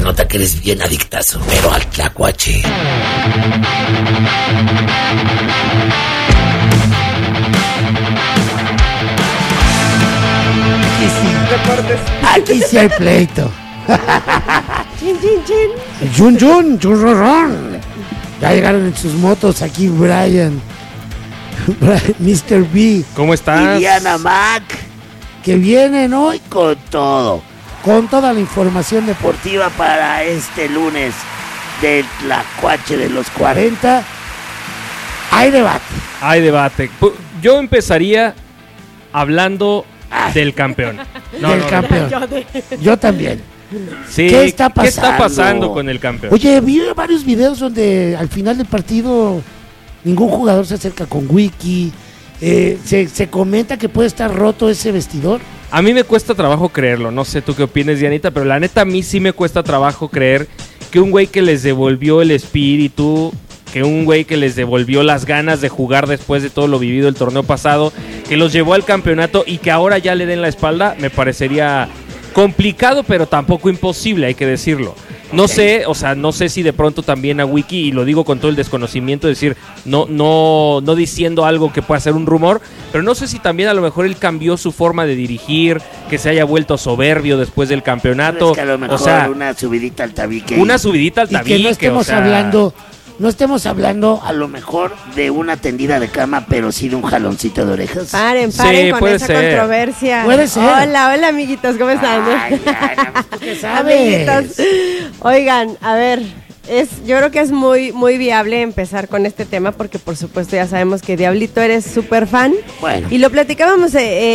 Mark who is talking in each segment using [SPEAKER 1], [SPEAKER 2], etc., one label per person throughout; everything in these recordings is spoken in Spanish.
[SPEAKER 1] nota que eres bien adictazo, pero al tlacuache.
[SPEAKER 2] Aquí sí hay pleito.
[SPEAKER 3] Chin, chin, chin.
[SPEAKER 2] Jun Jun, churrorón. Ya llegaron en sus motos aquí Brian, Mr. B.
[SPEAKER 4] ¿Cómo estás?
[SPEAKER 2] Y Diana Mac, que vienen hoy con todo, con toda la información deportiva para este lunes del tlacuache de los 40. Hay debate.
[SPEAKER 4] Hay debate. Yo empezaría hablando del campeón.
[SPEAKER 2] Campeón. Yo también.
[SPEAKER 4] Sí,
[SPEAKER 2] ¿Qué está pasando?
[SPEAKER 4] ¿Qué está pasando con el campeón?
[SPEAKER 2] Oye, vi varios videos donde al final del partido ningún jugador se acerca con Wiki. Se comenta que puede estar roto ese vestidor.
[SPEAKER 4] A mí me cuesta trabajo creerlo. No sé tú qué opinas, Dianita, pero la neta a mí sí me cuesta trabajo creer que un güey que les devolvió el espíritu, que un güey que les devolvió las ganas de jugar después de todo lo vivido el torneo pasado, que los llevó al campeonato y que ahora ya le den la espalda, me parecería complicado, pero tampoco imposible, hay que decirlo. No sé, o sea, no sé si de pronto también a Wiki, y lo digo con todo el desconocimiento, es decir, no diciendo algo que pueda ser un rumor, pero no sé si también a lo mejor él cambió su forma de dirigir, que se haya vuelto soberbio después del campeonato.
[SPEAKER 1] Es que a lo mejor,
[SPEAKER 4] o sea,
[SPEAKER 1] una subidita al tabique.
[SPEAKER 4] Una subidita al tabique.
[SPEAKER 2] Y que no estemos hablando a lo mejor de una tendida de cama, pero sí de un jaloncito de orejas.
[SPEAKER 3] Paren
[SPEAKER 4] Sí,
[SPEAKER 3] con
[SPEAKER 4] puede
[SPEAKER 3] esa
[SPEAKER 4] ser.
[SPEAKER 3] controversia.
[SPEAKER 2] Puede ser.
[SPEAKER 3] Hola, amiguitos, ¿cómo están?
[SPEAKER 2] Ay, ¿tú qué sabes?
[SPEAKER 3] Amiguitos. Oigan, a ver, yo creo que es muy, muy viable empezar con este tema porque por supuesto ya sabemos que Diablito eres súper fan.
[SPEAKER 2] Bueno.
[SPEAKER 3] Y lo platicábamos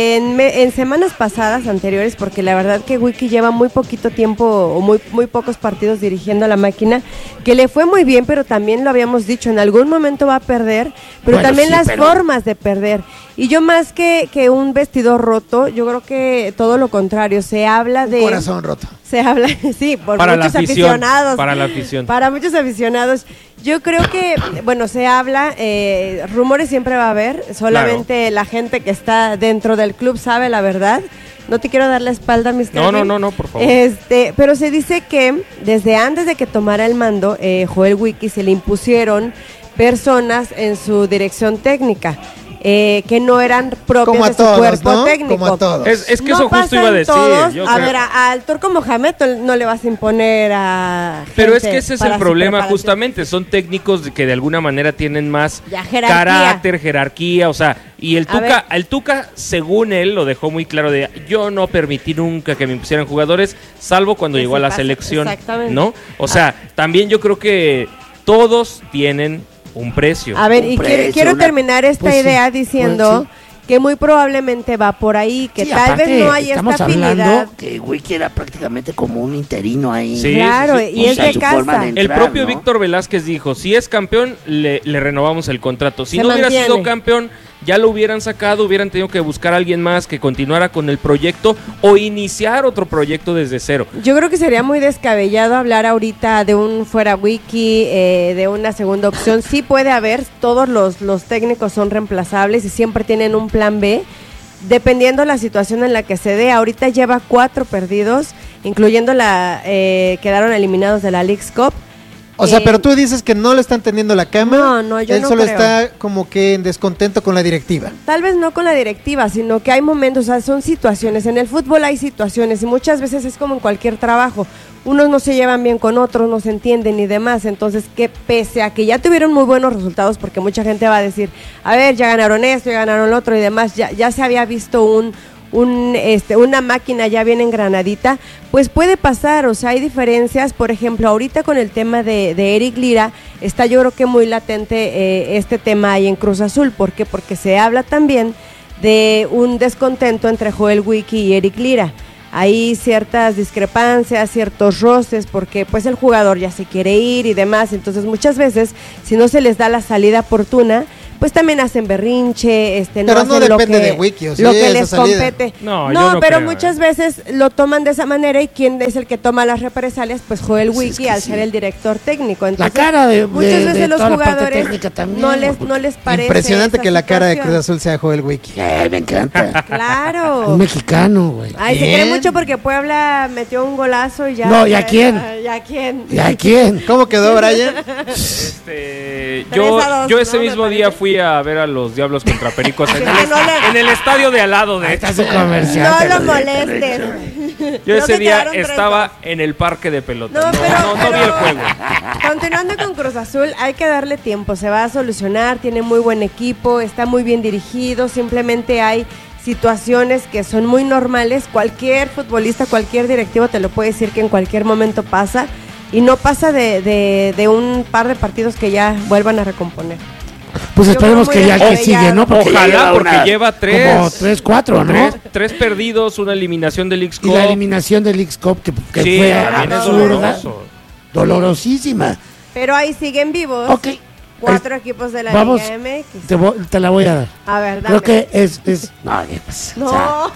[SPEAKER 3] en semanas pasadas anteriores porque la verdad que Wiki lleva muy poquito tiempo o muy pocos partidos dirigiendo a la máquina, que le fue muy bien, pero también lo habíamos dicho, en algún momento va a perder, pero
[SPEAKER 2] Bueno,
[SPEAKER 3] también
[SPEAKER 2] sí,
[SPEAKER 3] las
[SPEAKER 2] pero...
[SPEAKER 3] formas de perder. Y yo más que un vestidor roto, yo creo que todo lo contrario, se habla de...
[SPEAKER 2] Corazón roto.
[SPEAKER 3] Se habla, sí, por
[SPEAKER 4] para
[SPEAKER 3] muchos
[SPEAKER 4] la afición,
[SPEAKER 3] aficionados.
[SPEAKER 4] para la afición.
[SPEAKER 3] Para muchos aficionados. Yo creo que, bueno, se habla, rumores siempre va a haber, solamente la gente que está dentro del club sabe la verdad. No te quiero dar la espalda, Mr.
[SPEAKER 4] No, por favor.
[SPEAKER 3] Pero se dice que desde antes de que tomara el mando, Joel Wiki se le impusieron personas en su dirección técnica. Que no eran propios de su cuerpo técnico.
[SPEAKER 2] Como a todos.
[SPEAKER 4] Es que
[SPEAKER 3] no
[SPEAKER 4] eso justo iba a decir.
[SPEAKER 3] Todos.
[SPEAKER 4] Yo
[SPEAKER 3] a
[SPEAKER 4] creo.
[SPEAKER 3] ver, al Turco Mohamed no le vas a imponer a
[SPEAKER 4] Pero es
[SPEAKER 3] gente
[SPEAKER 4] que ese es
[SPEAKER 3] para
[SPEAKER 4] el
[SPEAKER 3] su
[SPEAKER 4] problema
[SPEAKER 3] preparación.
[SPEAKER 4] justamente, son técnicos que de alguna manera tienen más
[SPEAKER 3] Ya, jerarquía.
[SPEAKER 4] carácter, jerarquía, o sea, y el
[SPEAKER 3] A
[SPEAKER 4] Tuca, según él, lo dejó muy claro de yo no permití nunca que me impusieran jugadores, salvo cuando
[SPEAKER 3] Que
[SPEAKER 4] llegó a
[SPEAKER 3] se
[SPEAKER 4] la
[SPEAKER 3] pasa,
[SPEAKER 4] selección,
[SPEAKER 3] exactamente.
[SPEAKER 4] ¿no? O sea, también yo creo que todos tienen un precio.
[SPEAKER 3] A ver,
[SPEAKER 1] Un
[SPEAKER 3] y
[SPEAKER 1] precio,
[SPEAKER 3] quiero
[SPEAKER 1] una-
[SPEAKER 3] terminar esta
[SPEAKER 2] pues sí,
[SPEAKER 3] idea diciendo que muy probablemente va por ahí, que
[SPEAKER 2] Sí,
[SPEAKER 3] tal
[SPEAKER 2] aparte,
[SPEAKER 3] vez no hay
[SPEAKER 2] estamos
[SPEAKER 3] esta
[SPEAKER 2] hablando
[SPEAKER 3] afinidad.
[SPEAKER 1] Que Wiki era prácticamente como un interino ahí.
[SPEAKER 4] Sí,
[SPEAKER 3] Claro,
[SPEAKER 4] sí, sí.
[SPEAKER 3] y es de
[SPEAKER 1] su forma
[SPEAKER 3] casa.
[SPEAKER 1] de
[SPEAKER 4] El
[SPEAKER 1] entrar,
[SPEAKER 4] propio
[SPEAKER 1] ¿no?
[SPEAKER 4] Víctor Velázquez dijo, si es campeón, le renovamos el contrato. Si
[SPEAKER 3] Se
[SPEAKER 4] no hubiera
[SPEAKER 3] mantiene.
[SPEAKER 4] sido campeón, ya lo hubieran sacado, hubieran tenido que buscar a alguien más que continuara con el proyecto o iniciar otro proyecto desde cero.
[SPEAKER 3] Yo creo que sería muy descabellado hablar ahorita de un fuera Wiki, de una segunda opción. Sí puede haber, todos los técnicos son reemplazables y siempre tienen un plan B, dependiendo la situación en la que se dé. Ahorita lleva 4 perdidos, incluyendo quedaron eliminados de la Leagues Cup.
[SPEAKER 5] O sea, pero tú dices que no le están tendiendo la cama.
[SPEAKER 3] No, yo
[SPEAKER 5] Él
[SPEAKER 3] no
[SPEAKER 5] solo
[SPEAKER 3] creo.
[SPEAKER 5] está como que en descontento con la directiva.
[SPEAKER 3] Tal vez no con la directiva, sino que hay momentos, o sea, son situaciones. En el fútbol hay situaciones y muchas veces es como en cualquier trabajo. Unos no se llevan bien con otros, no se entienden y demás. Entonces, que pese a que ya tuvieron muy buenos resultados, porque mucha gente va a decir, a ver, ya ganaron esto, ya ganaron lo otro y demás, ya se había visto una máquina ya bien engranadita, pues puede pasar, o sea, hay diferencias. Por ejemplo, ahorita con el tema de Eric Lira, está yo creo que muy latente este tema ahí en Cruz Azul. ¿Por qué? Porque se habla también de un descontento entre Joel Wiki y Eric Lira. Hay ciertas discrepancias, ciertos roces, porque pues el jugador ya se quiere ir y demás. Entonces muchas veces, si no se les da la salida oportuna, pues también hacen berrinche, no
[SPEAKER 5] Pero
[SPEAKER 3] hacen
[SPEAKER 5] no
[SPEAKER 3] lo
[SPEAKER 5] depende
[SPEAKER 3] que,
[SPEAKER 5] de Wiki, o sí,
[SPEAKER 3] lo que
[SPEAKER 5] esa
[SPEAKER 3] les
[SPEAKER 5] salida.
[SPEAKER 3] compete.
[SPEAKER 4] No, yo no
[SPEAKER 3] pero
[SPEAKER 4] creo,
[SPEAKER 3] muchas veces lo toman de esa manera y quién es el que toma las represalias, pues Joel
[SPEAKER 2] Sí,
[SPEAKER 3] Wiki
[SPEAKER 2] es que
[SPEAKER 3] al
[SPEAKER 2] sí.
[SPEAKER 3] ser el director técnico. Entonces,
[SPEAKER 2] La cara de
[SPEAKER 3] muchas veces
[SPEAKER 2] de
[SPEAKER 3] los
[SPEAKER 2] toda la parte
[SPEAKER 3] jugadores
[SPEAKER 2] técnica también,
[SPEAKER 3] no les parece
[SPEAKER 5] Impresionante
[SPEAKER 3] esa
[SPEAKER 5] que la cara de Cruz
[SPEAKER 3] situación.
[SPEAKER 5] Azul sea Joel Wiki.
[SPEAKER 2] Me encanta.
[SPEAKER 3] Claro.
[SPEAKER 2] Un mexicano, güey.
[SPEAKER 3] Ay, se
[SPEAKER 5] Bien.
[SPEAKER 3] cree mucho porque Puebla metió un golazo y ya.
[SPEAKER 2] No, ¿y a quién?
[SPEAKER 3] ¿Y a quién?
[SPEAKER 2] ¿Y a quién?
[SPEAKER 5] ¿Cómo quedó, Brian?
[SPEAKER 4] Yo
[SPEAKER 3] 3-2,
[SPEAKER 4] yo ese
[SPEAKER 3] ¿no?
[SPEAKER 4] mismo
[SPEAKER 3] Me
[SPEAKER 4] día
[SPEAKER 3] parece.
[SPEAKER 4] fui a ver a los Diablos contra Pericos en,
[SPEAKER 3] Ah, no le-
[SPEAKER 4] en el estadio de al lado, de
[SPEAKER 2] Ahí
[SPEAKER 4] hecho.
[SPEAKER 2] está su comercial.
[SPEAKER 3] No
[SPEAKER 2] te
[SPEAKER 3] lo
[SPEAKER 2] digo, te lo he
[SPEAKER 3] molesten.
[SPEAKER 2] dicho.
[SPEAKER 4] Yo
[SPEAKER 3] Creo
[SPEAKER 4] ese
[SPEAKER 3] que
[SPEAKER 4] día
[SPEAKER 3] quedaron 3-2.
[SPEAKER 4] estaba en el parque de pelota.
[SPEAKER 3] No,
[SPEAKER 4] No, no vi el juego.
[SPEAKER 3] Continuando con Cruz Azul, hay que darle tiempo, se va a solucionar, tiene muy buen equipo, está muy bien dirigido, simplemente hay situaciones que son muy normales, cualquier futbolista, cualquier directivo te lo puede decir que en cualquier momento pasa y no pasa de un par de partidos que ya vuelvan a recomponer.
[SPEAKER 2] Pues
[SPEAKER 3] Yo
[SPEAKER 2] esperemos
[SPEAKER 3] creo
[SPEAKER 2] que
[SPEAKER 3] muy
[SPEAKER 2] ya que
[SPEAKER 3] descabellado.
[SPEAKER 2] sigue, ¿no? Porque ya
[SPEAKER 4] Ojalá,
[SPEAKER 2] lleva
[SPEAKER 4] porque
[SPEAKER 2] una-
[SPEAKER 4] lleva
[SPEAKER 2] como
[SPEAKER 4] 3.
[SPEAKER 2] 3-4, ¿no?
[SPEAKER 4] Tres perdidos, una eliminación del
[SPEAKER 2] Y
[SPEAKER 4] X-Cup.
[SPEAKER 2] la eliminación del X-Cup que
[SPEAKER 4] Sí,
[SPEAKER 2] fue
[SPEAKER 4] también es
[SPEAKER 2] absurda,
[SPEAKER 4] doloroso.
[SPEAKER 2] dolorosísima.
[SPEAKER 3] Pero ahí siguen vivos
[SPEAKER 2] Ok.
[SPEAKER 3] 4 equipos de la
[SPEAKER 2] Vamos,
[SPEAKER 3] Liga MX.
[SPEAKER 2] te la voy a dar.
[SPEAKER 3] A ver, dame.
[SPEAKER 2] Creo que es no, pues,
[SPEAKER 3] No,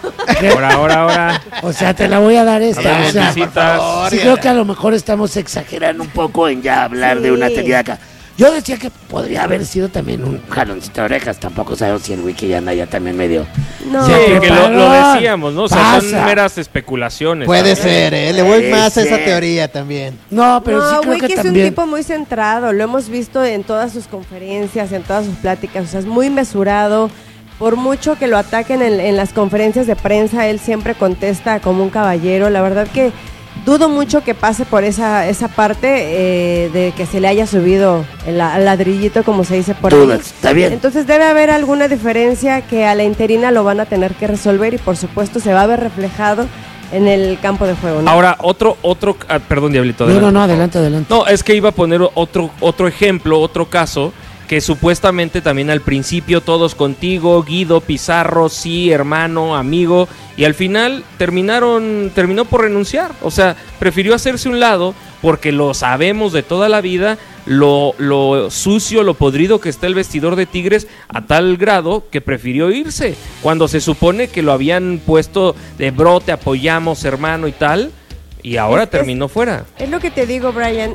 [SPEAKER 4] Ahora.
[SPEAKER 2] o sea, te la voy a dar esta.
[SPEAKER 4] Hablamos
[SPEAKER 2] O sea,
[SPEAKER 4] visitas.
[SPEAKER 2] sí creo que a lo mejor estamos exagerando un poco en ya hablar de una
[SPEAKER 3] Sí.
[SPEAKER 2] teoría acá. Yo decía que podría haber sido también un jaloncito de orejas. Tampoco sabemos si el wiki ya anda ya también medio.
[SPEAKER 3] no.
[SPEAKER 4] Sí,
[SPEAKER 2] Se
[SPEAKER 4] que lo
[SPEAKER 2] preparó.
[SPEAKER 4] decíamos, ¿no? O sea, son
[SPEAKER 2] Pasa.
[SPEAKER 4] meras especulaciones.
[SPEAKER 5] Puede
[SPEAKER 4] ¿sabes?
[SPEAKER 5] ser, Le voy
[SPEAKER 2] Puede
[SPEAKER 5] más a esa
[SPEAKER 2] ser.
[SPEAKER 5] teoría también.
[SPEAKER 2] No, pero sí
[SPEAKER 3] No,
[SPEAKER 2] creo
[SPEAKER 3] Wiki
[SPEAKER 2] que
[SPEAKER 3] es
[SPEAKER 2] también.
[SPEAKER 3] un tipo muy centrado, lo hemos visto en todas sus conferencias, en todas sus pláticas, o sea, es muy mesurado. Por mucho que lo ataquen en las conferencias de prensa, él siempre contesta como un caballero. La verdad que dudo mucho que pase por esa parte de que se le haya subido el ladrillito, como se dice por
[SPEAKER 2] Dudas,
[SPEAKER 3] ahí.
[SPEAKER 2] está bien.
[SPEAKER 3] Entonces debe haber alguna diferencia que a la interina lo van a tener que resolver y por supuesto se va a ver reflejado en el campo de juego, ¿no?
[SPEAKER 4] Ahora, perdón, Diablito.
[SPEAKER 2] No, adelante.
[SPEAKER 4] No, es que iba a poner otro ejemplo, otro caso, que supuestamente también al principio todos contigo, Guido, Pizarro, sí, hermano, amigo, y al final terminó por renunciar. O sea, prefirió hacerse un lado porque lo sabemos de toda la vida, lo sucio, lo podrido que está el vestidor de Tigres, a tal grado que prefirió irse, cuando se supone que lo habían puesto de bro, te apoyamos, hermano y tal. Y ahora terminó fuera.
[SPEAKER 3] Es lo que te digo, Brian,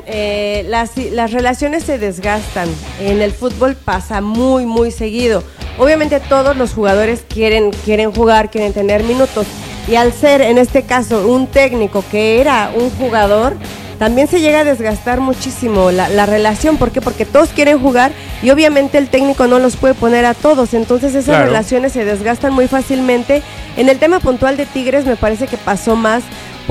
[SPEAKER 3] las relaciones se desgastan, en el fútbol pasa muy, muy seguido. Obviamente todos los jugadores quieren jugar, quieren tener minutos, y al ser, en este caso, un técnico que era un jugador, también se llega a desgastar muchísimo la relación. ¿Por qué? Porque todos quieren jugar y obviamente el técnico no los puede poner a todos, entonces esas
[SPEAKER 4] Claro.
[SPEAKER 3] relaciones se desgastan muy fácilmente. En el tema puntual de Tigres me parece que pasó más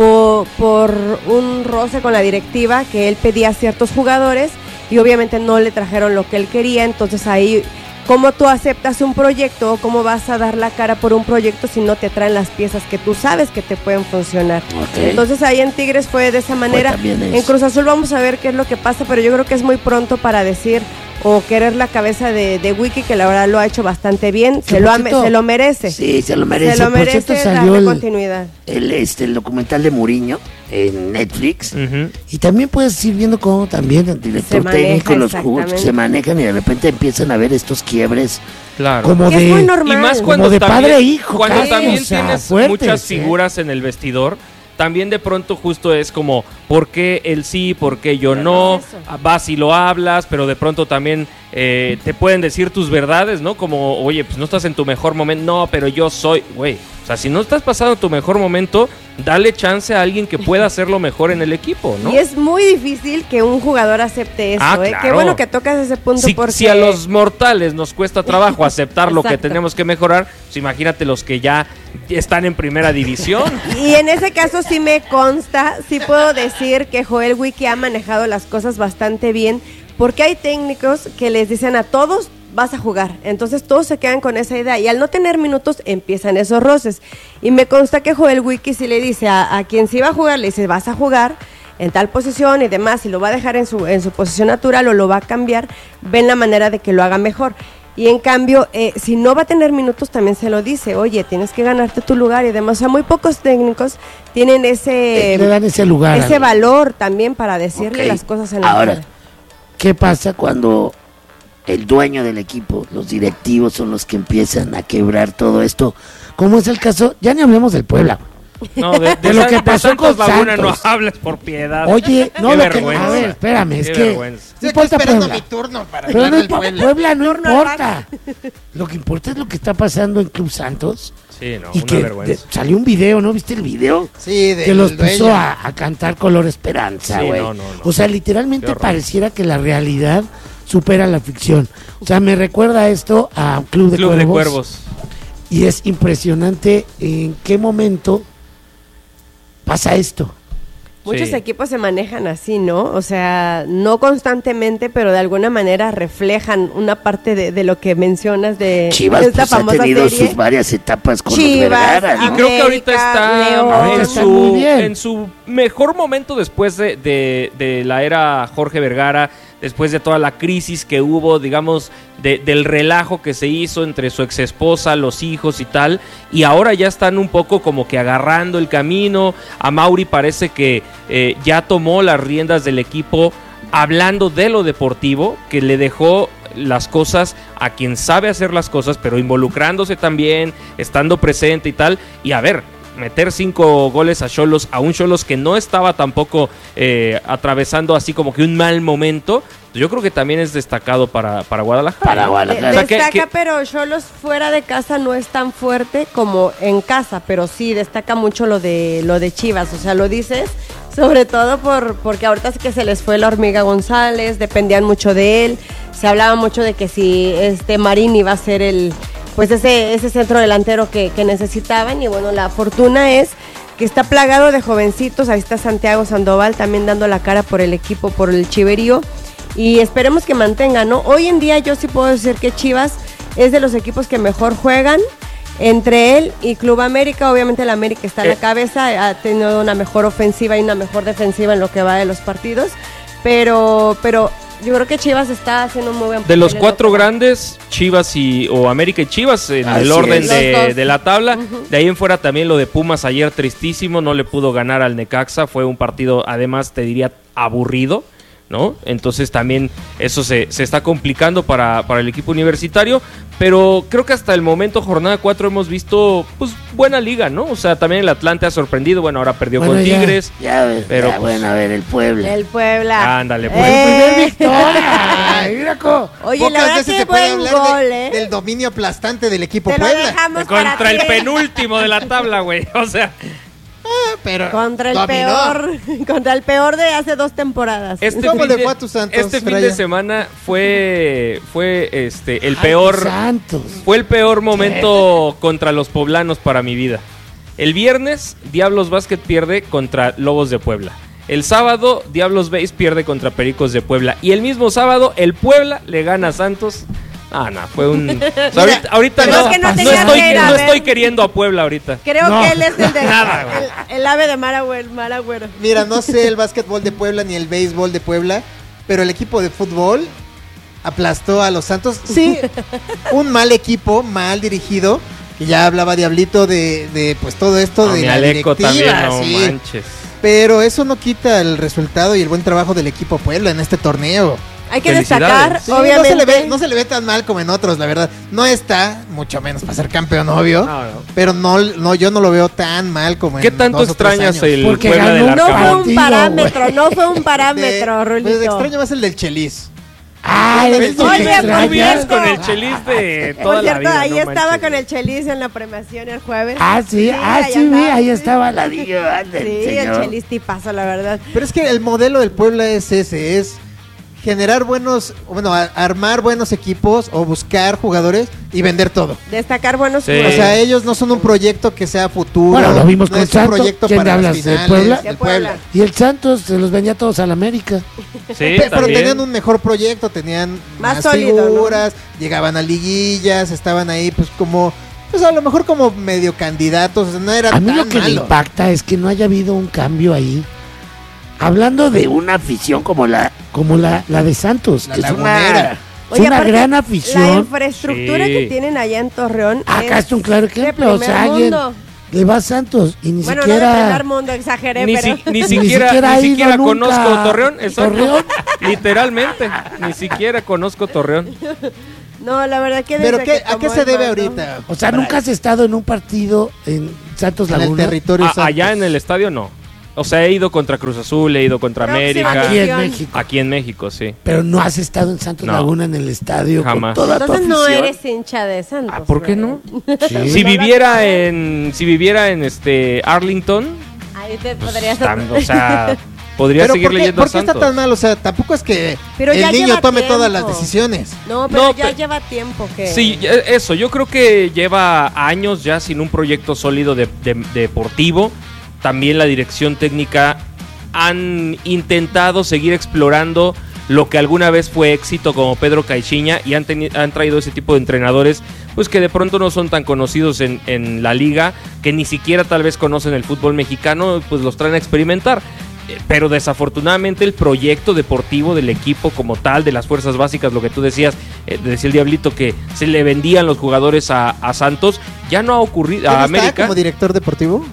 [SPEAKER 3] por un roce con la directiva, que él pedía a ciertos jugadores y obviamente no le trajeron lo que él quería. Entonces ahí, ¿cómo tú aceptas un proyecto o cómo vas a dar la cara por un proyecto si no te traen las piezas que tú sabes que te pueden funcionar?
[SPEAKER 2] Ok.
[SPEAKER 3] Entonces ahí en Tigres fue de esa manera.
[SPEAKER 2] también eso.
[SPEAKER 3] En Cruz Azul vamos a ver qué es lo que pasa, pero yo creo que es muy pronto para decir o querer la cabeza de Wiki, que la verdad lo ha hecho bastante bien,
[SPEAKER 2] Que
[SPEAKER 3] se
[SPEAKER 2] por cierto,
[SPEAKER 3] lo merece.
[SPEAKER 2] Sí, se lo merece.
[SPEAKER 3] Se lo
[SPEAKER 2] Por cierto,
[SPEAKER 3] merece
[SPEAKER 2] salió
[SPEAKER 3] darle continuidad.
[SPEAKER 2] el documental de Mourinho en Netflix.
[SPEAKER 4] Ujú.
[SPEAKER 2] Y también puedes ir viendo cómo también el director
[SPEAKER 3] Se maneja,
[SPEAKER 2] técnico, los jugadores
[SPEAKER 3] exactamente.
[SPEAKER 2] se manejan y de repente empiezan a ver estos quiebres
[SPEAKER 4] Claro.
[SPEAKER 2] como
[SPEAKER 3] Que es
[SPEAKER 2] de...
[SPEAKER 3] muy normal.
[SPEAKER 4] Y más
[SPEAKER 2] Como
[SPEAKER 4] cuando
[SPEAKER 2] de
[SPEAKER 4] también,
[SPEAKER 2] padre e hijo,
[SPEAKER 4] cuando
[SPEAKER 2] casi,
[SPEAKER 4] también
[SPEAKER 2] o sea,
[SPEAKER 4] tienes
[SPEAKER 2] fuertes,
[SPEAKER 4] muchas
[SPEAKER 2] ¿eh?
[SPEAKER 4] figuras en el vestidor, también de pronto justo es como, ¿por qué él sí, por qué yo no?
[SPEAKER 3] es eso.
[SPEAKER 4] Vas y lo hablas, pero de pronto también te pueden decir tus verdades, ¿no? Como, oye, pues no estás en tu mejor momento, no, pero yo soy, güey. O sea, si no estás pasando tu mejor momento, dale chance a alguien que pueda hacerlo mejor en el equipo, ¿no?
[SPEAKER 3] Y es muy difícil que un jugador acepte eso,
[SPEAKER 4] Ah,
[SPEAKER 3] ¿eh?
[SPEAKER 4] claro.
[SPEAKER 3] Qué bueno que tocas ese punto porque...
[SPEAKER 4] Si a los mortales nos cuesta trabajo aceptar lo que
[SPEAKER 3] Exacto.
[SPEAKER 4] tenemos que mejorar, pues imagínate los que ya están en primera división.
[SPEAKER 3] Y en ese caso sí me consta, sí puedo decir que Joel Wiki ha manejado las cosas bastante bien, porque hay técnicos que les dicen a todos, vas a jugar. Entonces todos se quedan con esa idea y al no tener minutos empiezan esos roces. Y me consta que Joel Wiki sí le dice a quien sí va a jugar, le dice, vas a jugar en tal posición y demás, y lo va a dejar en su posición natural o lo va a cambiar, ven la manera de que lo haga mejor. Y en cambio, si no va a tener minutos, también se lo dice, oye, tienes que ganarte tu lugar y demás. O sea, muy pocos técnicos tienen
[SPEAKER 2] le dan ese lugar.
[SPEAKER 3] ese
[SPEAKER 2] al-
[SPEAKER 3] valor también para decirle
[SPEAKER 2] Ok.
[SPEAKER 3] las cosas en la
[SPEAKER 2] Ahora,
[SPEAKER 3] cara.
[SPEAKER 2] ¿qué pasa cuando el dueño del equipo, los directivos son los que empiezan a quebrar todo esto, como es el caso, ya ni hablemos del Puebla.
[SPEAKER 4] No, de
[SPEAKER 2] lo que pasó con
[SPEAKER 4] Laguna
[SPEAKER 2] Santos.
[SPEAKER 4] no hables, por piedad.
[SPEAKER 2] Oye, no,
[SPEAKER 4] Qué
[SPEAKER 2] lo que,
[SPEAKER 4] vergüenza.
[SPEAKER 2] a ver, espérame, es
[SPEAKER 4] Qué
[SPEAKER 2] que
[SPEAKER 4] vergüenza.
[SPEAKER 2] no
[SPEAKER 5] Estoy
[SPEAKER 2] importa
[SPEAKER 5] esperando
[SPEAKER 2] Puebla.
[SPEAKER 5] mi turno para
[SPEAKER 2] Pero
[SPEAKER 5] hablar
[SPEAKER 2] no
[SPEAKER 5] del
[SPEAKER 2] importa,
[SPEAKER 5] Puebla.
[SPEAKER 2] Puebla no
[SPEAKER 3] Turno
[SPEAKER 2] importa. Lo que importa es lo que está pasando en Club Santos.
[SPEAKER 4] Sí, no,
[SPEAKER 2] Y
[SPEAKER 4] una
[SPEAKER 2] que
[SPEAKER 4] vergüenza.
[SPEAKER 2] salió un video, ¿no viste el video?
[SPEAKER 5] Sí,
[SPEAKER 2] Que los
[SPEAKER 5] del
[SPEAKER 2] puso
[SPEAKER 5] dueño.
[SPEAKER 2] a cantar Color Esperanza,
[SPEAKER 4] Sí,
[SPEAKER 2] güey.
[SPEAKER 4] no.
[SPEAKER 2] O sea,
[SPEAKER 4] Qué
[SPEAKER 2] literalmente
[SPEAKER 4] horror.
[SPEAKER 2] pareciera que la realidad supera la ficción. O sea, me recuerda esto a un Club de
[SPEAKER 4] Club de
[SPEAKER 2] Cuervos.
[SPEAKER 4] Cuervos.
[SPEAKER 2] Y es impresionante en qué momento pasa esto.
[SPEAKER 3] Muchos
[SPEAKER 4] Sí.
[SPEAKER 3] equipos se manejan así, ¿no? O sea, no constantemente, pero de alguna manera reflejan una parte de lo que mencionas de
[SPEAKER 2] Chivas
[SPEAKER 3] esta
[SPEAKER 2] pues, ha
[SPEAKER 3] famosa
[SPEAKER 2] tenido
[SPEAKER 3] serie.
[SPEAKER 2] sus varias etapas con
[SPEAKER 3] Chivas,
[SPEAKER 2] los Vergara,
[SPEAKER 4] Y
[SPEAKER 2] ¿no?
[SPEAKER 4] creo que ahorita
[SPEAKER 3] América,
[SPEAKER 4] está
[SPEAKER 3] León.
[SPEAKER 2] Ahorita está muy bien.
[SPEAKER 4] en su mejor momento después de la era Jorge Vergara, después de toda la crisis que hubo, digamos, del relajo que se hizo entre su ex esposa, los hijos y tal, y ahora ya están un poco como que agarrando el camino. A Mauri parece que ya tomó las riendas del equipo hablando de lo deportivo, que le dejó las cosas a quien sabe hacer las cosas, pero involucrándose también, estando presente y tal, y a ver, meter 5 goles a Xolos, a un Xolos que no estaba tampoco atravesando así como que un mal momento, yo creo que también es destacado para Guadalajara.
[SPEAKER 2] Para Guadalajara.
[SPEAKER 4] O sea, que-
[SPEAKER 3] Destaca,
[SPEAKER 4] que-
[SPEAKER 3] pero Xolos fuera de casa no es tan fuerte como en casa, pero sí destaca mucho lo de Chivas, o sea, lo dices sobre todo porque ahorita sí que se les fue la Hormiga González, dependían mucho de él, se hablaba mucho de que si Marín iba a ser ese centro delantero que necesitaban, y bueno, la fortuna es que está plagado de jovencitos. Ahí está Santiago Sandoval también dando la cara por el equipo, por el Chiverío, y esperemos que mantenga, ¿no? Hoy en día yo sí puedo decir que Chivas es de los equipos que mejor juegan. Entre él y Club América, obviamente el América está a la cabeza, ha tenido una mejor ofensiva y una mejor defensiva en lo que va de los partidos, pero yo creo que Chivas está haciendo un muy buen
[SPEAKER 4] De los
[SPEAKER 3] papel en
[SPEAKER 4] 4
[SPEAKER 3] lo que va.
[SPEAKER 4] grandes, Chivas o América y Chivas en
[SPEAKER 2] Así
[SPEAKER 4] el orden
[SPEAKER 2] es.
[SPEAKER 3] Los dos.
[SPEAKER 4] de la tabla. De ahí en fuera también lo de Pumas ayer tristísimo, no le pudo ganar al Necaxa, fue un partido además te diría aburrido, ¿no? Entonces también eso se está complicando para el equipo universitario, pero creo que hasta el momento, jornada 4, hemos visto pues buena liga, ¿no? O sea, también el Atlante ha sorprendido, bueno, ahora perdió con Tigres.
[SPEAKER 2] Pero bueno, a ver, el Puebla.
[SPEAKER 3] El Puebla.
[SPEAKER 4] Ándale, pues.
[SPEAKER 2] Primer victoria. Ay, mira cómo.
[SPEAKER 3] Oye, la
[SPEAKER 5] Pocas
[SPEAKER 3] verdad
[SPEAKER 5] veces
[SPEAKER 3] que
[SPEAKER 5] se puede
[SPEAKER 3] buen
[SPEAKER 5] hablar
[SPEAKER 3] gol,
[SPEAKER 5] del dominio aplastante del equipo
[SPEAKER 3] Te lo
[SPEAKER 5] Puebla.
[SPEAKER 3] dejamos para
[SPEAKER 4] Contra el
[SPEAKER 3] ti.
[SPEAKER 4] penúltimo de la tabla, güey. O sea,
[SPEAKER 5] Pero
[SPEAKER 3] Contra el
[SPEAKER 5] dominó.
[SPEAKER 3] contra el peor de hace 2 temporadas.
[SPEAKER 5] ¿Cómo
[SPEAKER 4] fin
[SPEAKER 5] le
[SPEAKER 4] de-
[SPEAKER 5] fue a tus Santos,
[SPEAKER 4] Este fin
[SPEAKER 5] Fraya?
[SPEAKER 4] de semana fue el
[SPEAKER 2] Ay,
[SPEAKER 4] peor
[SPEAKER 2] Santos.
[SPEAKER 4] fue el peor momento contra los poblanos para mi vida. El viernes Diablos Básquet pierde contra Lobos de Puebla. El sábado Diablos Base pierde contra Pericos de Puebla y el mismo sábado el Puebla le gana a Santos. Fue un o sea, ahorita
[SPEAKER 3] Pero
[SPEAKER 4] no,
[SPEAKER 3] es que no
[SPEAKER 4] no
[SPEAKER 3] tenía
[SPEAKER 4] estoy,
[SPEAKER 3] que ir a
[SPEAKER 4] no
[SPEAKER 3] ver.
[SPEAKER 4] estoy queriendo a Puebla ahorita.
[SPEAKER 3] Creo
[SPEAKER 2] No.
[SPEAKER 3] que él es el de
[SPEAKER 4] Nada,
[SPEAKER 3] el ave de Maragüero.
[SPEAKER 5] Mira, no sé el básquetbol de Puebla ni el béisbol de Puebla, pero el equipo de fútbol aplastó a los Santos. Sí, un mal equipo, mal dirigido, que ya hablaba Diablito de pues todo esto
[SPEAKER 4] No,
[SPEAKER 5] de
[SPEAKER 4] mi
[SPEAKER 5] la
[SPEAKER 4] Aleco
[SPEAKER 5] directiva,
[SPEAKER 4] también, no
[SPEAKER 5] sí.
[SPEAKER 4] manches.
[SPEAKER 5] Pero eso no quita el resultado y el buen trabajo del equipo Puebla en este torneo.
[SPEAKER 3] Hay que
[SPEAKER 4] Felicidades.
[SPEAKER 3] destacar,
[SPEAKER 5] Sí,
[SPEAKER 3] obviamente.
[SPEAKER 5] no se le ve tan mal como en otros, la verdad. No está, mucho menos para ser campeón, obvio.
[SPEAKER 4] No.
[SPEAKER 5] Pero no, yo no lo veo tan mal como en
[SPEAKER 4] ¿Qué tanto
[SPEAKER 5] 2 o 3
[SPEAKER 4] extrañas
[SPEAKER 5] años.
[SPEAKER 4] el
[SPEAKER 2] Porque
[SPEAKER 4] Puebla
[SPEAKER 2] ganó
[SPEAKER 4] del
[SPEAKER 2] un
[SPEAKER 3] No fue
[SPEAKER 4] Arcamón?
[SPEAKER 3] un
[SPEAKER 2] Partido,
[SPEAKER 3] parámetro, no fue un parámetro,
[SPEAKER 5] Pues
[SPEAKER 3] Rulito.
[SPEAKER 5] extraño más el del Chelis.
[SPEAKER 2] Ay,
[SPEAKER 5] Oye,
[SPEAKER 2] es lo
[SPEAKER 3] por
[SPEAKER 2] que
[SPEAKER 3] cierto,
[SPEAKER 4] Tú vienes
[SPEAKER 2] extrañas.
[SPEAKER 4] con el Chelis de
[SPEAKER 3] Por
[SPEAKER 4] toda la
[SPEAKER 3] cierto,
[SPEAKER 4] vida.
[SPEAKER 3] ahí
[SPEAKER 4] no
[SPEAKER 3] estaba
[SPEAKER 4] manches.
[SPEAKER 3] con el Chelis en la premiación el jueves.
[SPEAKER 2] Sí,
[SPEAKER 3] ahí
[SPEAKER 2] sí, vi,
[SPEAKER 3] andaba,
[SPEAKER 2] ahí
[SPEAKER 3] sí.
[SPEAKER 2] estaba Ladillo.
[SPEAKER 3] Sí, el Chelis tipazo, la verdad.
[SPEAKER 5] Pero es que el modelo del Puebla es ese, es generar armar buenos equipos o buscar jugadores y vender todo.
[SPEAKER 3] Destacar buenos
[SPEAKER 4] Sí.
[SPEAKER 5] O
[SPEAKER 3] jugadores.
[SPEAKER 5] sea, ellos no son un proyecto que sea futuro.
[SPEAKER 2] Bueno, lo vimos
[SPEAKER 5] no
[SPEAKER 2] con
[SPEAKER 5] es un
[SPEAKER 2] Santos.
[SPEAKER 5] proyecto
[SPEAKER 2] ¿Quién
[SPEAKER 5] para las
[SPEAKER 2] hablas? ¿De
[SPEAKER 5] finales,
[SPEAKER 2] Puebla?
[SPEAKER 5] del
[SPEAKER 3] De Puebla.
[SPEAKER 2] Y el Santos se los vendía todos al América.
[SPEAKER 4] Sí,
[SPEAKER 5] Pero
[SPEAKER 4] también.
[SPEAKER 5] tenían un mejor proyecto, tenían
[SPEAKER 3] Más
[SPEAKER 5] más,
[SPEAKER 3] sólido,
[SPEAKER 5] figuras, llegaban a liguillas, estaban ahí pues a lo mejor como medio candidatos, o sea, no era
[SPEAKER 2] A mí
[SPEAKER 5] tan
[SPEAKER 2] lo que me
[SPEAKER 5] malo.
[SPEAKER 2] impacta es que no haya habido un cambio ahí. Hablando de una afición como la de Santos,
[SPEAKER 5] La
[SPEAKER 2] que es
[SPEAKER 5] Lagunera.
[SPEAKER 3] Oye,
[SPEAKER 2] una
[SPEAKER 3] aparte,
[SPEAKER 2] gran
[SPEAKER 3] La
[SPEAKER 2] afición.
[SPEAKER 3] infraestructura
[SPEAKER 4] Sí.
[SPEAKER 3] que tienen allá en Torreón
[SPEAKER 2] Acá es un claro ejemplo,
[SPEAKER 3] de
[SPEAKER 2] o sea,
[SPEAKER 3] primer
[SPEAKER 2] alguien-
[SPEAKER 3] mundo.
[SPEAKER 2] le va a Santos y ni
[SPEAKER 3] Bueno, no de
[SPEAKER 2] siquiera...
[SPEAKER 3] primer mundo, exageré,
[SPEAKER 4] Ni,
[SPEAKER 3] pero...
[SPEAKER 4] ni
[SPEAKER 2] siquiera ha
[SPEAKER 4] siquiera
[SPEAKER 2] ido nunca
[SPEAKER 4] conozco Torreón, exacto.
[SPEAKER 2] Torreón.
[SPEAKER 4] Literalmente, ni siquiera conozco Torreón.
[SPEAKER 3] No, la verdad que...
[SPEAKER 5] ¿Pero
[SPEAKER 3] desde que
[SPEAKER 5] a qué
[SPEAKER 3] tomó
[SPEAKER 5] se
[SPEAKER 3] el
[SPEAKER 5] debe
[SPEAKER 3] mando-
[SPEAKER 5] ahorita?
[SPEAKER 2] O sea, nunca has estado en un partido en Santos
[SPEAKER 5] En el
[SPEAKER 2] Laguna.
[SPEAKER 5] territorio Santos.
[SPEAKER 4] Allá en el estadio no. O sea, he ido contra Cruz Azul, he ido contra
[SPEAKER 3] Próxima
[SPEAKER 4] América.
[SPEAKER 2] Aquí en
[SPEAKER 3] Campeón.
[SPEAKER 2] México.
[SPEAKER 4] Aquí en México, sí.
[SPEAKER 2] Pero no has estado en Santos
[SPEAKER 4] No.
[SPEAKER 2] Laguna en el estadio
[SPEAKER 4] Jamás.
[SPEAKER 2] con toda tu
[SPEAKER 3] Entonces no
[SPEAKER 2] afición.
[SPEAKER 3] eres hincha de Santos.
[SPEAKER 4] Ah, ¿por qué
[SPEAKER 3] ¿verdad?
[SPEAKER 4] no?
[SPEAKER 2] Sí.
[SPEAKER 4] Si viviera en Arlington,
[SPEAKER 3] Ahí te
[SPEAKER 4] pues,
[SPEAKER 3] podrías...
[SPEAKER 4] o sea, podría
[SPEAKER 5] Pero
[SPEAKER 4] seguir
[SPEAKER 5] ¿por qué,
[SPEAKER 4] leyendo
[SPEAKER 5] por
[SPEAKER 4] a
[SPEAKER 5] qué está
[SPEAKER 4] Santos.
[SPEAKER 5] tan mal? O sea, tampoco es que
[SPEAKER 3] Pero ya
[SPEAKER 5] el niño
[SPEAKER 3] lleva
[SPEAKER 5] tome todas las
[SPEAKER 3] tiempo.
[SPEAKER 5] decisiones.
[SPEAKER 3] No, pero
[SPEAKER 4] No,
[SPEAKER 3] ya
[SPEAKER 4] pe-
[SPEAKER 3] lleva tiempo que...
[SPEAKER 4] Sí, eso, yo creo que lleva años ya sin un proyecto sólido deportivo. También la dirección técnica han intentado seguir explorando lo que alguna vez fue éxito como Pedro Caixinha y han traído ese tipo de entrenadores pues que de pronto no son tan conocidos en la liga, que ni siquiera tal vez conocen el fútbol mexicano, pues los traen a experimentar. Pero desafortunadamente el proyecto deportivo del equipo como tal, de las fuerzas básicas, lo que tú decías, decía el Diablito que se le vendían los jugadores a Santos, ya no ha ocurrido
[SPEAKER 5] ¿Quién
[SPEAKER 4] a
[SPEAKER 5] está
[SPEAKER 4] América.
[SPEAKER 5] como director deportivo?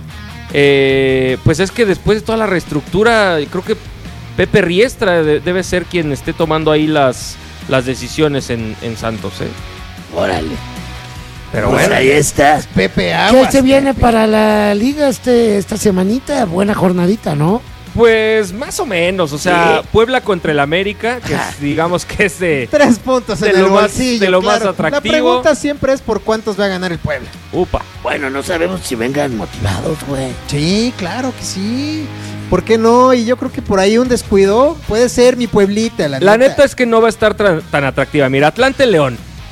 [SPEAKER 4] Pues es que después de toda la reestructura, creo que Pepe Riestra debe ser quien esté tomando ahí las decisiones en Santos, ¿eh?
[SPEAKER 1] Órale.
[SPEAKER 4] Pero
[SPEAKER 1] Pues
[SPEAKER 4] bueno,
[SPEAKER 1] ahí está.
[SPEAKER 5] Pepe
[SPEAKER 2] ¿Qué
[SPEAKER 5] Aguas.
[SPEAKER 2] se viene para la liga esta semanita? Buena jornadita, ¿no?
[SPEAKER 4] pues más o menos, o sea,
[SPEAKER 1] Sí.
[SPEAKER 4] Puebla contra el América, que digamos que es de
[SPEAKER 5] 3 puntos en
[SPEAKER 4] de
[SPEAKER 5] el
[SPEAKER 4] lo más-
[SPEAKER 5] bolsillo,
[SPEAKER 4] de lo más
[SPEAKER 5] claro.
[SPEAKER 4] atractivo.
[SPEAKER 5] La pregunta siempre es por cuántos va a ganar el Puebla.
[SPEAKER 4] upa.
[SPEAKER 1] Bueno, no sabemos si vengan motivados, güey.
[SPEAKER 5] Sí, claro que sí. ¿Por qué no? Y yo creo que por ahí un descuido puede ser mi Pueblita,
[SPEAKER 4] La neta es que no va a estar tan atractiva. Mira, Atlante León,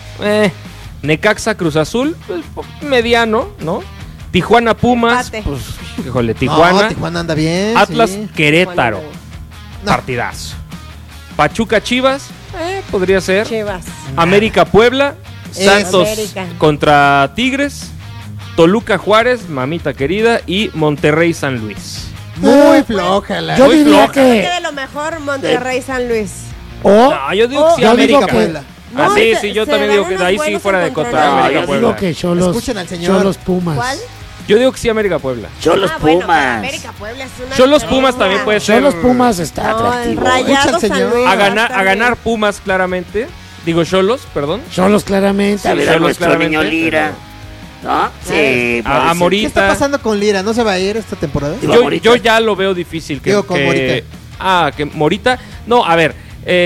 [SPEAKER 4] Necaxa Cruz Azul, pues, mediano, ¿no? Tijuana Pumas,
[SPEAKER 3] Empate.
[SPEAKER 4] pues, híjole, Tijuana.
[SPEAKER 5] No, Tijuana anda bien.
[SPEAKER 4] Atlas
[SPEAKER 5] sí.
[SPEAKER 4] Querétaro,
[SPEAKER 5] No.
[SPEAKER 4] partidazo. Pachuca Chivas, podría ser.
[SPEAKER 3] Chivas.
[SPEAKER 4] América Puebla, Santos
[SPEAKER 3] América.
[SPEAKER 4] contra Tigres, Toluca Juárez, mamita querida, y Monterrey San Luis.
[SPEAKER 5] Muy floja la.
[SPEAKER 2] Yo
[SPEAKER 4] Muy
[SPEAKER 2] diría
[SPEAKER 4] floja.
[SPEAKER 3] Creo que
[SPEAKER 2] que...
[SPEAKER 3] de lo mejor Monterrey San Luis.
[SPEAKER 2] O
[SPEAKER 4] No, yo digo
[SPEAKER 3] Oh,
[SPEAKER 4] que sí,
[SPEAKER 2] yo digo
[SPEAKER 4] América
[SPEAKER 2] que-
[SPEAKER 5] Puebla.
[SPEAKER 4] Ah,
[SPEAKER 3] No,
[SPEAKER 4] sí,
[SPEAKER 3] se-
[SPEAKER 4] sí, yo
[SPEAKER 3] se
[SPEAKER 4] también
[SPEAKER 3] dan
[SPEAKER 4] digo que
[SPEAKER 3] unos
[SPEAKER 4] de ahí sí
[SPEAKER 3] buenos
[SPEAKER 4] fuera de
[SPEAKER 3] encontronazos.
[SPEAKER 4] contra
[SPEAKER 1] No,
[SPEAKER 4] América
[SPEAKER 1] yo
[SPEAKER 4] Puebla.
[SPEAKER 2] digo que Cholos,
[SPEAKER 5] Escuchen al señor.
[SPEAKER 2] Cholos Pumas.
[SPEAKER 3] ¿Cuál?
[SPEAKER 4] Yo digo que sí, América Puebla.
[SPEAKER 1] Cholos
[SPEAKER 3] Bueno,
[SPEAKER 1] Pumas.
[SPEAKER 3] América Puebla es una
[SPEAKER 4] Cholos
[SPEAKER 3] diferencia.
[SPEAKER 4] Pumas también puede ser.
[SPEAKER 2] Cholos Pumas está
[SPEAKER 3] No, el
[SPEAKER 2] atractivo.
[SPEAKER 3] Rayado
[SPEAKER 5] Escucha al
[SPEAKER 3] San
[SPEAKER 5] señor.
[SPEAKER 3] Luis.
[SPEAKER 4] A
[SPEAKER 3] va
[SPEAKER 4] ganar,
[SPEAKER 3] estar
[SPEAKER 4] a ganar
[SPEAKER 3] bien.
[SPEAKER 4] Pumas claramente. Digo Cholos, perdón.
[SPEAKER 2] Cholos claramente.
[SPEAKER 1] A
[SPEAKER 4] Sí,
[SPEAKER 1] ver a
[SPEAKER 4] Cholos
[SPEAKER 1] nuestro
[SPEAKER 4] claramente,
[SPEAKER 1] niño Lira. ¿No? Sí.
[SPEAKER 4] A
[SPEAKER 1] parece.
[SPEAKER 4] Morita.
[SPEAKER 5] ¿Qué está pasando con Lira? ¿No se va a ir esta temporada?
[SPEAKER 1] Digo,
[SPEAKER 4] Yo,
[SPEAKER 1] Morita.
[SPEAKER 4] yo ya lo veo difícil que,
[SPEAKER 5] Digo, con Morita.
[SPEAKER 4] que Morita. No, a ver,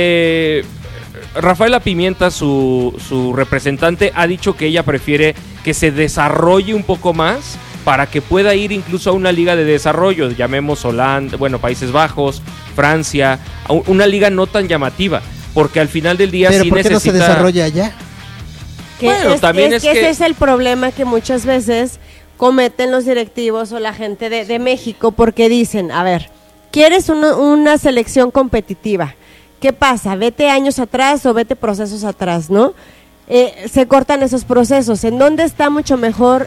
[SPEAKER 4] Rafaela Pimienta, su representante, ha dicho que ella prefiere que se desarrolle un poco más para que pueda ir incluso a una liga de desarrollo, llamemos Holanda, bueno, Países Bajos, Francia, a una liga no tan llamativa, porque al final del día
[SPEAKER 5] Pero
[SPEAKER 4] sí
[SPEAKER 5] ¿por qué no se
[SPEAKER 4] necesita...
[SPEAKER 5] desarrolla allá?
[SPEAKER 3] Que
[SPEAKER 4] Bueno, también es que-
[SPEAKER 3] ese es el problema que muchas veces cometen los directivos o la gente de México, porque dicen, a ver, ¿quieres una selección competitiva? ¿Qué pasa? Vete años atrás o vete procesos atrás, ¿no? Se cortan esos procesos. ¿En dónde está mucho mejor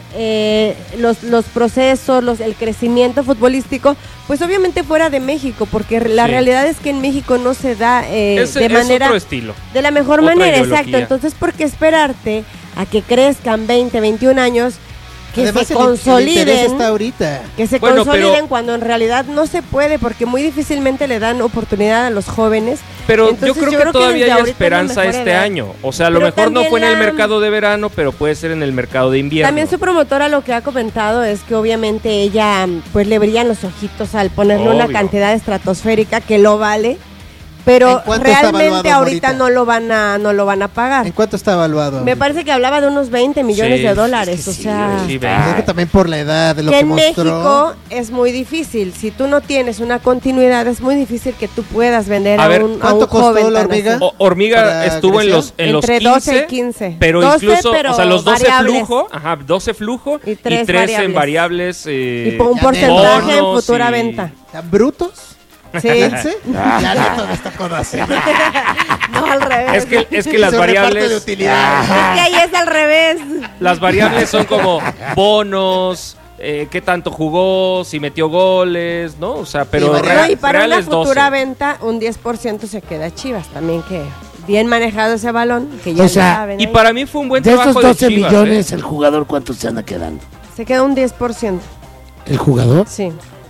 [SPEAKER 3] los procesos, el crecimiento futbolístico? Pues obviamente fuera de México, porque la
[SPEAKER 4] Sí.
[SPEAKER 3] realidad es que en México no se da
[SPEAKER 4] es
[SPEAKER 3] de manera...
[SPEAKER 4] otro estilo.
[SPEAKER 3] De la mejor
[SPEAKER 4] Otra
[SPEAKER 3] manera,
[SPEAKER 4] ideología.
[SPEAKER 3] exacto. Entonces, ¿por qué esperarte a que crezcan 20, 21 años, que
[SPEAKER 5] Además,
[SPEAKER 3] se
[SPEAKER 5] el interés
[SPEAKER 3] consoliden?
[SPEAKER 5] está ahorita.
[SPEAKER 3] Que se
[SPEAKER 4] Bueno,
[SPEAKER 3] consoliden
[SPEAKER 4] pero-
[SPEAKER 3] cuando en realidad no se puede, porque muy difícilmente le dan oportunidad a los jóvenes.
[SPEAKER 4] Pero
[SPEAKER 3] Entonces,
[SPEAKER 4] yo creo
[SPEAKER 3] yo
[SPEAKER 4] que
[SPEAKER 3] creo que
[SPEAKER 4] todavía
[SPEAKER 3] desde
[SPEAKER 4] hay
[SPEAKER 3] ahorita es la
[SPEAKER 4] esperanza
[SPEAKER 3] mejor
[SPEAKER 4] este
[SPEAKER 3] edad.
[SPEAKER 4] año. O sea, a lo
[SPEAKER 3] Pero
[SPEAKER 4] mejor no
[SPEAKER 3] también
[SPEAKER 4] fue en el
[SPEAKER 3] la-
[SPEAKER 4] mercado de verano, pero puede ser en el mercado de invierno.
[SPEAKER 3] También su promotora lo que ha comentado es que obviamente ella pues le brillan los ojitos al ponerle una
[SPEAKER 4] Obvio.
[SPEAKER 3] cantidad estratosférica que lo vale,
[SPEAKER 5] ¿En
[SPEAKER 3] pero
[SPEAKER 5] cuánto está
[SPEAKER 3] realmente
[SPEAKER 5] evaluado,
[SPEAKER 3] ahorita
[SPEAKER 5] Morita?
[SPEAKER 3] no lo van a pagar.
[SPEAKER 5] ¿En cuánto está evaluado?
[SPEAKER 3] Me parece que hablaba de unos 20 millones
[SPEAKER 4] Sí,
[SPEAKER 3] de dólares,
[SPEAKER 1] es que
[SPEAKER 3] o
[SPEAKER 1] sí,
[SPEAKER 3] sea...
[SPEAKER 4] Sí,
[SPEAKER 1] está.
[SPEAKER 5] Pues es que también por la edad de lo
[SPEAKER 3] que
[SPEAKER 5] que
[SPEAKER 3] en
[SPEAKER 5] mostró.
[SPEAKER 3] México es muy difícil. Si tú no tienes una continuidad, es muy difícil que tú puedas vender
[SPEAKER 4] A
[SPEAKER 3] a,
[SPEAKER 4] ver,
[SPEAKER 3] un, a
[SPEAKER 5] ¿cuánto
[SPEAKER 3] un
[SPEAKER 5] costó
[SPEAKER 3] joven
[SPEAKER 5] la
[SPEAKER 3] tan
[SPEAKER 5] hormiga?
[SPEAKER 3] así.
[SPEAKER 4] Hormiga
[SPEAKER 5] ¿Para
[SPEAKER 4] estuvo en los,
[SPEAKER 5] crecer?
[SPEAKER 4] los
[SPEAKER 3] Entre
[SPEAKER 4] 15,
[SPEAKER 3] 12 y 15.
[SPEAKER 4] pero
[SPEAKER 3] 12,
[SPEAKER 4] incluso,
[SPEAKER 3] pero
[SPEAKER 4] o sea, los 12
[SPEAKER 3] variables.
[SPEAKER 4] flujo, 12 flujo
[SPEAKER 3] Y
[SPEAKER 4] y
[SPEAKER 3] tres
[SPEAKER 4] 3 en
[SPEAKER 3] variables.
[SPEAKER 4] variables.
[SPEAKER 3] Y por un
[SPEAKER 5] ya
[SPEAKER 3] porcentaje en
[SPEAKER 4] bonos
[SPEAKER 3] futura
[SPEAKER 4] y-
[SPEAKER 3] venta.
[SPEAKER 5] ¿Están brutos?
[SPEAKER 3] Sí.
[SPEAKER 5] ¿15? Ya Neto me está conociendo.
[SPEAKER 3] No, al revés.
[SPEAKER 4] Es que las
[SPEAKER 5] Su reparto de
[SPEAKER 4] variables,
[SPEAKER 5] utilidades.
[SPEAKER 3] Es que ahí es al revés.
[SPEAKER 4] las variables son como bonos, qué tanto jugó, si metió goles, ¿no? O sea, pero
[SPEAKER 5] Sí,
[SPEAKER 3] No, y para una
[SPEAKER 4] reales 12.
[SPEAKER 3] futura venta, un 10% se queda a Chivas. También que bien manejado ese balón, que ya
[SPEAKER 2] O
[SPEAKER 3] lo
[SPEAKER 2] sea,
[SPEAKER 3] saben
[SPEAKER 4] Y
[SPEAKER 3] ahí.
[SPEAKER 4] para mí fue un buen
[SPEAKER 2] De estos
[SPEAKER 4] trabajo
[SPEAKER 2] 12
[SPEAKER 4] de Chivas.
[SPEAKER 2] millones,
[SPEAKER 1] El jugador, ¿cuántos se anda quedando?
[SPEAKER 3] Se queda un 10%.
[SPEAKER 2] ¿El jugador?
[SPEAKER 3] Sí.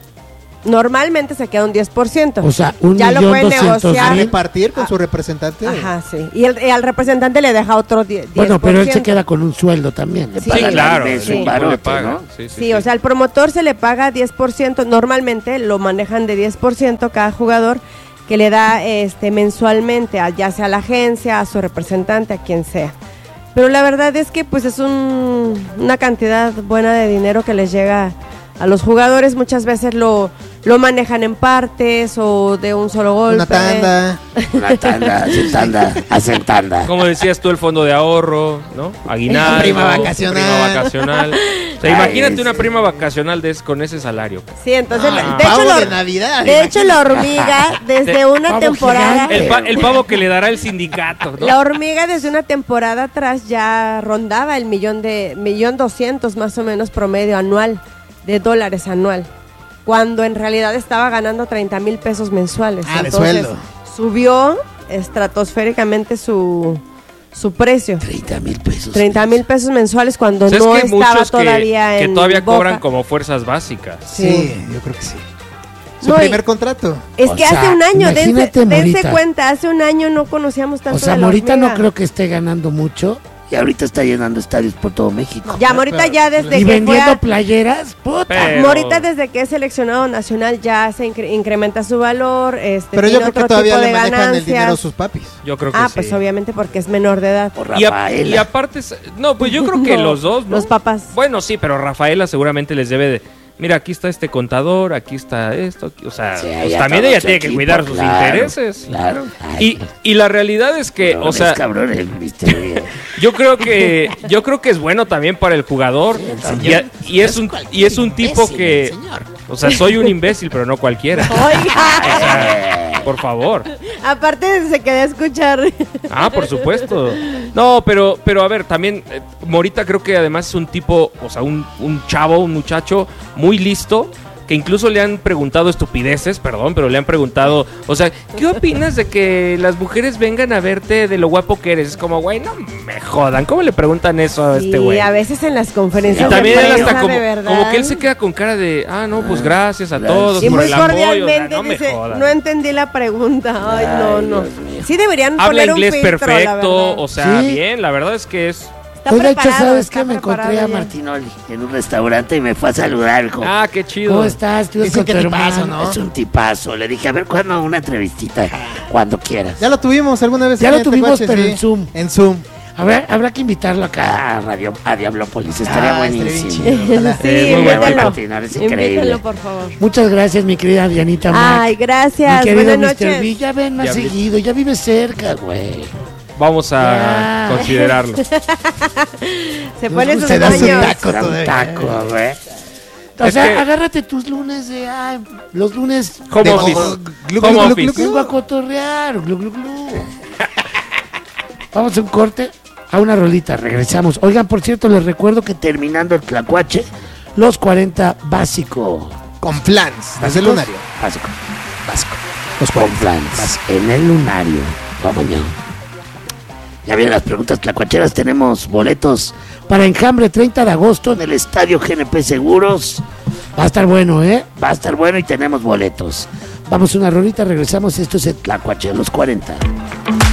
[SPEAKER 3] Normalmente se queda un 10%.
[SPEAKER 2] O sea,
[SPEAKER 3] ya lo pueden
[SPEAKER 2] 1.200.000.
[SPEAKER 5] A
[SPEAKER 3] negociar.
[SPEAKER 5] repartir con su representante.
[SPEAKER 3] Ajá, sí. Y al representante le deja otro 10%.
[SPEAKER 2] Bueno, pero él se queda con un sueldo también.
[SPEAKER 1] Le
[SPEAKER 3] Sí,
[SPEAKER 1] pagan
[SPEAKER 4] claro,
[SPEAKER 1] al mes
[SPEAKER 3] sí.
[SPEAKER 1] un
[SPEAKER 4] le
[SPEAKER 1] barote,
[SPEAKER 4] pagan,
[SPEAKER 1] ¿no?
[SPEAKER 3] Sí, o sea, al promotor se le paga 10%, normalmente lo manejan de 10% cada jugador, que le da mensualmente, ya sea a la agencia, a su representante, a quien sea. Pero la verdad es que pues es una cantidad buena de dinero que les llega a los jugadores. Muchas veces lo manejan en partes o de un solo golpe.
[SPEAKER 5] Una tanda.
[SPEAKER 1] Una tanda, hacen tanda.
[SPEAKER 4] Como decías tú, el fondo de ahorro, ¿no? Aguinaldo.
[SPEAKER 5] Prima vacacional.
[SPEAKER 4] Prima vacacional. O sea, imagínate una prima vacacional con ese salario.
[SPEAKER 3] Sí, entonces,
[SPEAKER 5] Ah,
[SPEAKER 3] de hecho,
[SPEAKER 5] pavo de Navidad,
[SPEAKER 3] de hecho la hormiga desde una
[SPEAKER 2] Pavo
[SPEAKER 3] temporada...
[SPEAKER 2] gigante.
[SPEAKER 4] El pavo que le dará el sindicato, ¿no?
[SPEAKER 3] La hormiga desde una temporada atrás ya rondaba el $1,200,000 más o menos promedio anual de dólares anual, cuando en realidad estaba ganando 30,000 pesos mensuales.
[SPEAKER 5] Ah, de
[SPEAKER 3] Entonces,
[SPEAKER 5] sueldo.
[SPEAKER 3] subió estratosféricamente su precio.
[SPEAKER 1] 30,000 pesos.
[SPEAKER 3] 30,000 pesos mensuales cuando
[SPEAKER 4] O sea, es
[SPEAKER 3] no
[SPEAKER 4] que hay
[SPEAKER 3] estaba
[SPEAKER 4] muchos
[SPEAKER 3] todavía
[SPEAKER 4] que
[SPEAKER 3] en
[SPEAKER 4] todavía
[SPEAKER 3] Boca.
[SPEAKER 4] cobran como fuerzas básicas.
[SPEAKER 5] Sí, yo creo que sí. Su
[SPEAKER 3] No,
[SPEAKER 5] primer
[SPEAKER 3] y-
[SPEAKER 5] contrato.
[SPEAKER 3] Es
[SPEAKER 2] O
[SPEAKER 3] que
[SPEAKER 2] sea,
[SPEAKER 3] hace un año,
[SPEAKER 2] imagínate,
[SPEAKER 3] dense
[SPEAKER 2] Morita.
[SPEAKER 3] cuenta, hace un año no conocíamos tanto
[SPEAKER 2] O sea,
[SPEAKER 3] de la
[SPEAKER 2] Morita
[SPEAKER 3] hormiga.
[SPEAKER 2] no creo que esté ganando mucho.
[SPEAKER 1] Y ahorita está llenando estadios por todo México.
[SPEAKER 3] Ya, Morita ya desde
[SPEAKER 2] Y
[SPEAKER 3] que fue
[SPEAKER 2] vendiendo
[SPEAKER 3] a-
[SPEAKER 2] playeras, puta.
[SPEAKER 4] Pero-
[SPEAKER 3] Morita desde que es seleccionado nacional ya se incrementa su valor.
[SPEAKER 5] Pero yo
[SPEAKER 3] tiene
[SPEAKER 5] creo que
[SPEAKER 3] otro
[SPEAKER 5] todavía
[SPEAKER 3] tipo
[SPEAKER 5] le
[SPEAKER 3] de
[SPEAKER 5] manejan el
[SPEAKER 3] ganancias.
[SPEAKER 5] dinero a sus papis.
[SPEAKER 4] Yo creo que
[SPEAKER 3] Ah,
[SPEAKER 4] sí.
[SPEAKER 3] pues obviamente porque es menor de edad.
[SPEAKER 1] Por
[SPEAKER 4] Y,
[SPEAKER 1] Rafaela.
[SPEAKER 4] y aparte, no, pues yo creo que
[SPEAKER 3] No,
[SPEAKER 4] los dos, ¿no?
[SPEAKER 3] los papás.
[SPEAKER 4] Bueno, sí, pero Rafaela seguramente les debe de... Mira, aquí está este contador, aquí está esto, o sea,
[SPEAKER 1] Sí,
[SPEAKER 4] pues
[SPEAKER 1] ya
[SPEAKER 4] también
[SPEAKER 1] todo
[SPEAKER 4] ella
[SPEAKER 1] su
[SPEAKER 4] tiene que
[SPEAKER 1] equipo,
[SPEAKER 4] cuidar sus
[SPEAKER 1] claro,
[SPEAKER 4] intereses.
[SPEAKER 1] Claro. Ay,
[SPEAKER 4] Y la realidad es que, o sea,
[SPEAKER 1] cabrones, viste.
[SPEAKER 4] yo creo que es bueno también para el jugador y es un tipo que, o sea, soy un imbécil, pero no cualquiera.
[SPEAKER 3] Oiga,
[SPEAKER 4] Por favor.
[SPEAKER 3] aparte se quedó a escuchar.
[SPEAKER 4] Ah, por supuesto. No, pero a ver, también Morita creo que además es un tipo, o sea, un chavo, un muchacho muy listo, que incluso le han preguntado estupideces, perdón, pero le han preguntado, o sea, ¿qué opinas de que las mujeres vengan a verte de lo guapo que eres? Es como, güey, no me jodan, ¿cómo le preguntan eso a este güey?
[SPEAKER 3] Y a veces en las conferencias
[SPEAKER 4] Y también
[SPEAKER 3] de
[SPEAKER 4] él
[SPEAKER 3] prensa,
[SPEAKER 4] hasta
[SPEAKER 3] de verdad.
[SPEAKER 4] como que él se queda con cara de, no, pues gracias a todos
[SPEAKER 3] Y
[SPEAKER 4] por
[SPEAKER 3] muy
[SPEAKER 4] el apoyo. O sea,
[SPEAKER 3] cordialmente
[SPEAKER 4] no me
[SPEAKER 3] dice,
[SPEAKER 4] jodan.
[SPEAKER 3] no entendí la pregunta. Ay, no, no.
[SPEAKER 1] Dios mío.
[SPEAKER 3] Sí deberían
[SPEAKER 4] Habla
[SPEAKER 3] poner
[SPEAKER 4] inglés
[SPEAKER 3] un filtro, la
[SPEAKER 4] perfecto,
[SPEAKER 3] verdad.
[SPEAKER 4] o sea,
[SPEAKER 2] Sí.
[SPEAKER 4] bien, la verdad es que es...
[SPEAKER 3] Está
[SPEAKER 2] Hoy, de hecho,
[SPEAKER 3] preparado,
[SPEAKER 2] ¿sabes
[SPEAKER 3] está
[SPEAKER 2] qué? Me encontré
[SPEAKER 3] preparado
[SPEAKER 2] a
[SPEAKER 3] ya.
[SPEAKER 2] Martinoli.
[SPEAKER 1] En un restaurante y me fue a saludar. Dijo,
[SPEAKER 4] qué chido.
[SPEAKER 2] ¿Cómo estás? ¿Tú
[SPEAKER 5] Dicen
[SPEAKER 2] con
[SPEAKER 5] que
[SPEAKER 2] tu
[SPEAKER 5] tipazo,
[SPEAKER 2] hermano?
[SPEAKER 5] ¿no?
[SPEAKER 1] es un tipazo. Le dije, a ver, ¿cuándo una entrevistita? Cuando quieras.
[SPEAKER 5] Ya lo tuvimos alguna vez.
[SPEAKER 2] Ya
[SPEAKER 5] aquí
[SPEAKER 2] lo
[SPEAKER 5] en
[SPEAKER 2] tuvimos,
[SPEAKER 5] Tecuache,
[SPEAKER 2] pero
[SPEAKER 5] sí.
[SPEAKER 2] en Zoom.
[SPEAKER 5] En Zoom.
[SPEAKER 2] A ver, habrá que invitarlo acá.
[SPEAKER 1] A Diablópolis. Estaría
[SPEAKER 5] Estaría bien
[SPEAKER 1] buenísimo.
[SPEAKER 5] chido, ojalá.
[SPEAKER 3] Sí,
[SPEAKER 4] Es muy buen
[SPEAKER 3] invítalo.
[SPEAKER 1] Martinoli, es increíble.
[SPEAKER 3] Invítalo, por favor.
[SPEAKER 2] Muchas gracias, mi querida Dianita Mac.
[SPEAKER 3] Ay,
[SPEAKER 2] Mi
[SPEAKER 3] gracias.
[SPEAKER 2] querido
[SPEAKER 3] Buenas
[SPEAKER 2] Mr.
[SPEAKER 3] noches.
[SPEAKER 2] B, ya ven más
[SPEAKER 4] Ya vi-
[SPEAKER 2] seguido, ya vive cerca, güey.
[SPEAKER 4] Vamos a
[SPEAKER 2] Ya.
[SPEAKER 4] considerarlo.
[SPEAKER 3] Se pone sus
[SPEAKER 5] Se da su
[SPEAKER 3] moños.
[SPEAKER 5] taco
[SPEAKER 1] Da un
[SPEAKER 5] todavía.
[SPEAKER 1] taco, güey.
[SPEAKER 2] O
[SPEAKER 4] Es
[SPEAKER 2] sea,
[SPEAKER 4] que-
[SPEAKER 2] agárrate tus lunes de... los lunes...
[SPEAKER 4] Home
[SPEAKER 5] De-
[SPEAKER 4] office.
[SPEAKER 5] glu, glu,
[SPEAKER 4] Home
[SPEAKER 5] glu,
[SPEAKER 4] office.
[SPEAKER 5] glu, glu.
[SPEAKER 2] Vengo a cotorrear. Glu, glu, glu. Vamos a un corte, a una rolita, regresamos. Oigan, por cierto, les recuerdo que terminando el Tlacuache, los 40 básico.
[SPEAKER 5] Con flans. Desde el lunario.
[SPEAKER 1] Básico.
[SPEAKER 5] Vasco.
[SPEAKER 1] Los Conflans. En el lunario. Vamos ya. Ya vienen las preguntas tlacuacheras. Tenemos boletos
[SPEAKER 2] Para Enjambre, 30 de agosto,
[SPEAKER 1] en el estadio GNP Seguros.
[SPEAKER 2] va a estar bueno, ¿eh?
[SPEAKER 1] Va a estar bueno y tenemos boletos.
[SPEAKER 2] Vamos a una rolita, regresamos. Esto es el
[SPEAKER 1] Tlacuache de los 40.